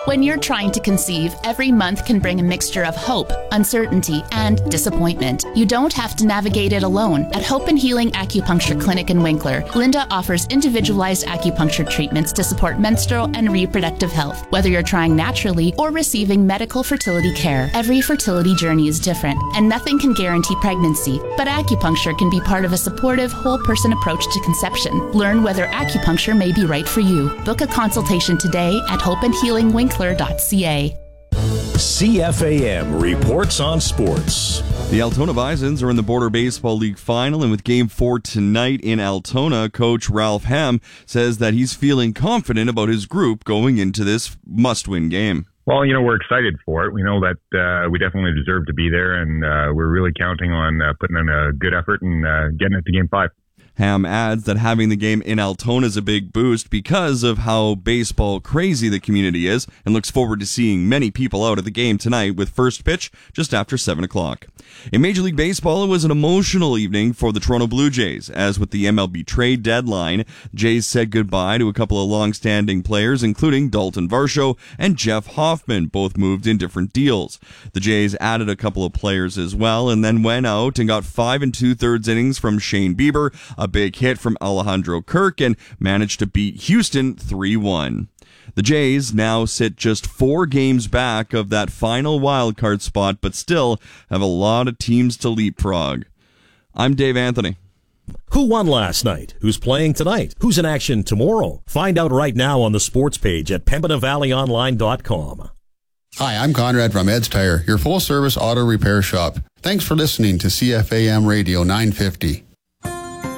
When you're trying to conceive, every month can bring a mixture of hope, uncertainty, and disappointment. You don't have to navigate it alone. At Hope and Healing Acupuncture Clinic in Winkler, Linda offers individualized acupuncture treatments to support menstrual and reproductive health, whether you're trying naturally or receiving medical fertility care. Every fertility journey is different, and nothing can guarantee pregnancy, but acupuncture can be part of a supportive, whole-person approach to conception. Learn whether acupuncture may be right for you. Book a consultation today at hopeandhealingwinkler.ca. CFAM reports on sports. The Altona Bisons are in the Border Baseball League final, and with Game 4 tonight in Altona, Coach Ralph Hamm says that he's feeling confident about his group going into this must-win game. Well, we're excited for it. We know that we definitely deserve to be there, and we're really counting on putting in a good effort and getting it to Game 5. Hamm adds that having the game in Altona is a big boost because of how baseball crazy the community is, and looks forward to seeing many people out at the game tonight with first pitch just after 7 o'clock. In Major League Baseball, it was an emotional evening for the Toronto Blue Jays, as with the MLB trade deadline, Jays said goodbye to a couple of long-standing players, including Dalton Varsho and Jeff Hoffman, both moved in different deals. The Jays added a couple of players as well, and then went out and got 5 2/3 innings from Shane Bieber, a big hit from Alejandro Kirk, and managed to beat Houston 3-1. The Jays now sit just 4 games back of that final wildcard spot, but still have a lot of teams to leapfrog. I'm Dave Anthony. Who won last night? Who's playing tonight? Who's in action tomorrow? Find out right now on the sports page at PembinaValleyOnline.com. Hi, I'm Conrad from Ed's Tire, your full-service auto repair shop. Thanks for listening to CFAM Radio 950.